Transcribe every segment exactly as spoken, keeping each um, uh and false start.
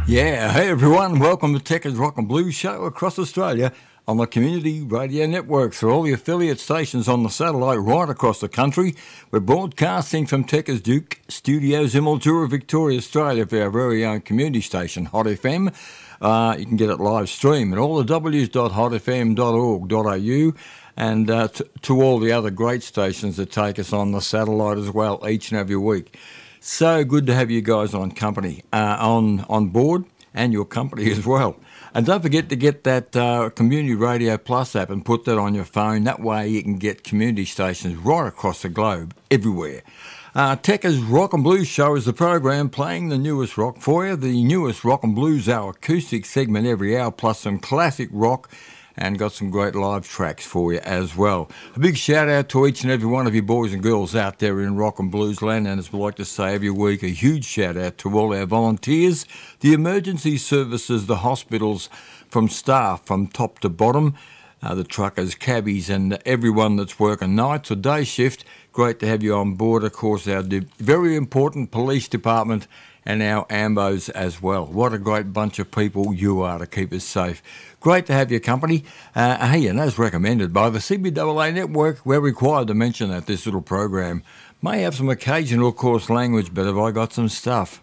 Yeah, hey everyone, welcome to Techers Rock and Blues Show across Australia on the Community Radio Network through all the affiliate stations on the satellite right across the country. We're broadcasting from Techers Duke Studios in Mildura, Victoria, Australia for our very own community station, Hot F M. Uh, you can get it live stream at all the w's dot hot f m dot org dot a u and uh, t- to all the other great stations that take us on the satellite as well each and every week. So good to have you guys on company, uh, on on board, and your company as well. And don't forget to get that uh, Community Radio Plus app and put that on your phone. That way you can get community stations right across the globe, everywhere. Uh, Techers Rock and Blues Show is the program playing the newest rock for you. The newest Rock and Blues, our acoustic segment every hour, plus some classic rock, and got some great live tracks for you as well. A big shout out to each and every one of you boys and girls out there in rock and blues land, and as we like to say every week, a huge shout out to all our volunteers, the emergency services, the hospitals, from staff from top to bottom, uh, the truckers, cabbies, and everyone that's working nights or day shift. Great to have you on board. Of course, our very important police department and our AMBOs as well. What a great bunch of people you are to keep us safe. Great to have your company. Uh, hey, and as recommended by the C B A A Network, we're required to mention that this little program may have some occasional coarse language, but have I got some stuff?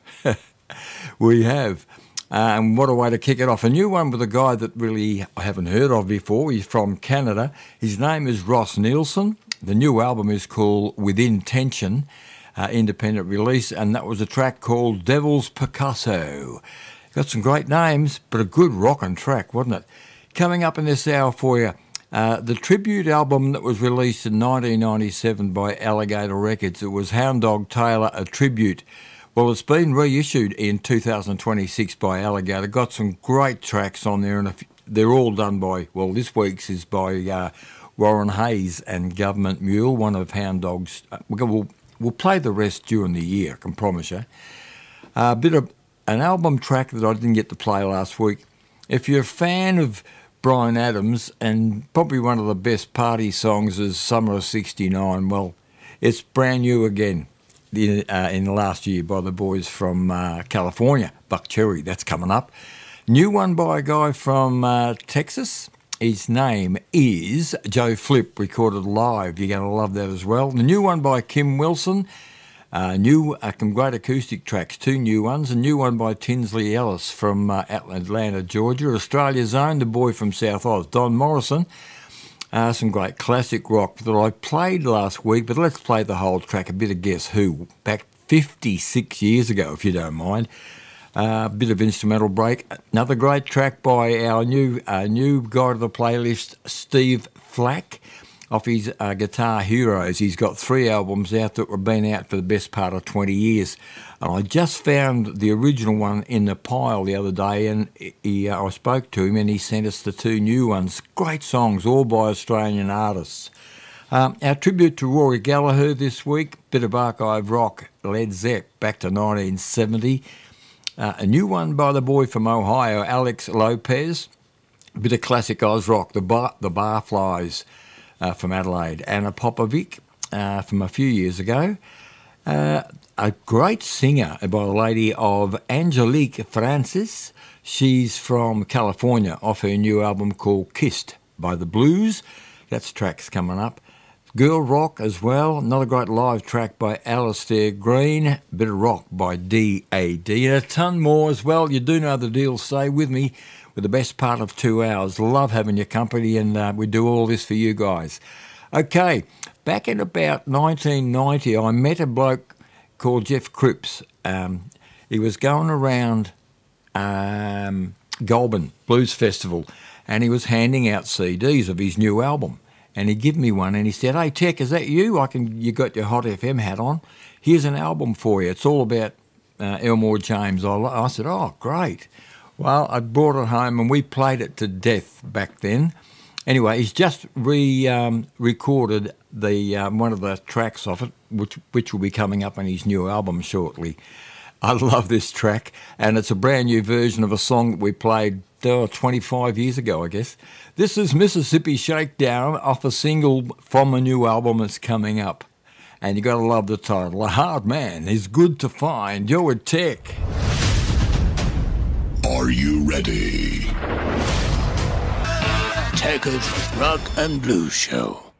We have. Uh, and what a way to kick it off. A new one with a guy that really I haven't heard of before. He's from Canada. His name is Ross Nielsen. The new album is called Within Tension, uh, independent release, and that was a track called Devil's Picasso. Got some great names, but a good rockin' track, wasn't it? Coming up in this hour for you, uh, the tribute album that was released in nineteen ninety-seven by Alligator Records. It was Hound Dog Taylor, a tribute. Well, it's been reissued in two thousand twenty-six by Alligator. Got some great tracks on there, and if they're all done by, well, this week's is by uh, Warren Hayes and Government Mule, one of Hound Dog's. Uh, we'll, we'll play the rest during the year, I can promise you. A uh, bit of an album track that I didn't get to play last week. If you're a fan of Bryan Adams, and probably one of the best party songs is Summer of sixty-nine, well, it's brand new again in, uh, in the last year by the boys from uh, California, Buck Cherry, that's coming up. New one by a guy from uh, Texas. His name is Joe Flip, recorded live. You're going to love that as well. The new one by Kim Wilson. Uh, new, uh, some great acoustic tracks, two new ones. A new one by Tinsley Ellis from uh, Atlanta, Georgia. Australia's own, the boy from South Oz, Don Morrison. Uh, some great classic rock that I played last week, but let's play the whole track, a bit of Guess Who, back fifty-six years ago, if you don't mind. A uh, bit of instrumental break. Another great track by our new uh, new guy to the playlist, Steve Flack, off his uh, Guitar Heroes. He's got three albums out that have been out for the best part of twenty years. And I just found the original one in the pile the other day, and he, uh, I spoke to him and he sent us the two new ones. Great songs, all by Australian artists. Um, our tribute to Rory Gallagher this week, bit of archive rock, Led Zepp, back to nineteen seventy. Uh, a new one by the boy from Ohio, Alex Lopez. A bit of classic Oz rock, the, bar, the Barflies uh, from Adelaide. Anna Popovic uh, from a few years ago. Uh, a great singer by the lady of Angelique Francis. She's from California, off her new album called Kissed by the Blues. That's tracks coming up. Girl rock as well, another great live track by Alistair Green, bit of rock by D A D, and a ton more as well. You do know the deal. Stay with me with the best part of two hours. Love having your company, and uh, we do all this for you guys. Okay, back in about nineteen ninety, I met a bloke called Jeff Cripps. Um, he was going around um, Goulburn Blues Festival, and he was handing out C Ds of his new album. And he gave me one, and he said, "Hey, Tech, is that you? I can. You got your Hot F M hat on. Here's an album for you. It's all about uh, Elmore James." I, I said, "Oh, great." Well, I brought it home, and we played it to death back then. Anyway, he's just re um, recorded the um, one of the tracks off it, which which will be coming up on his new album shortly. I love this track, and it's a brand new version of a song that we played oh, twenty-five years ago, I guess. This is Mississippi Shakedown off a single from a new album that's coming up. And you got to love the title. A Hard Man is Good to Find. You're with Tech. Are you ready? Tekka's Rock and Blues Show.